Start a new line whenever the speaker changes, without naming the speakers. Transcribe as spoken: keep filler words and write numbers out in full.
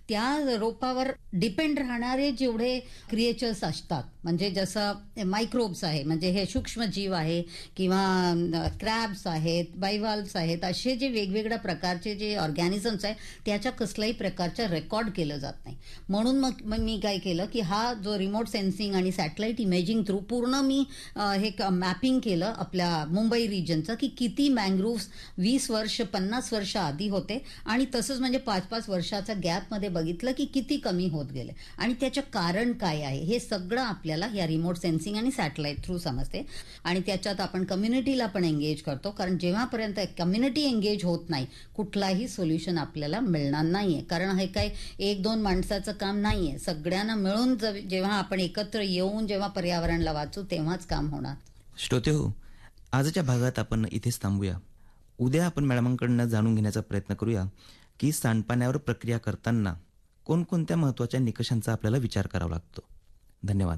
त्या रोपावर डिपेंड राहणारे जेवढे क्रिएचर्स असतात, म्हणजे जसं मायक्रोब्स आहे, म्हणजे हे सूक्ष्मजीव आहे किंवा क्रॅब्स आहेत, बायवाल्व्स आहेत, असे जे वेगवेगळ्या प्रकारचे जे ऑर्गॅनिझम्स आहेत त्याच्या कसल्याही प्रकारचं रेकॉर्ड केलं जात नाही. म्हणून मग मग मी काय केलं की हा जो रिमोट सेन्सिंग आणि सॅटेलाइट इमेजिंग थ्रू पूर्ण मी हे मॅपिंग केलं आपल्या मुंबई रिजनचं, की किती मँग्रोव्स वीस वर्ष पन्नास वर्ष आधी होते आणि तसंच म्हणजे पाच पाच वर्षाच्या गॅपमध्ये बघितलं की किती कमी होत गेले आणि त्याचं कारण काय आहे हे सगळं आपल्याला या रिमोट सेन्सिंग आणि सॅटेलाइट थ्रू समजते. आणि त्याच्यात आपण कम्युनिटीला पण एंगेज करतो, कारण जेव्हापर्यंत कम्युनिटी एंगेज होत नाही कुठलाही सोल्युशन आपल्याला मिळणार नाहीये. कारण हे काही एक दोन माणसाचं काम नाहीये, सगळ्यांना मिळून जेव्हा आपण एकत्र येऊन जेव्हा पर्यावरणला वाचू तेव्हाच काम होणार.
श्रोते हो, आजच्या भागात आपण इथेच थांबूया. उद्या आपण मॅडमांकडनं जाणून घेण्याचा प्रयत्न करूया की सांडपाण्यावर प्रक्रिया करताना कोणकोणत्या महत्त्वाच्या निकषांचा आपल्याला विचार करावा लागतो. धन्यवाद.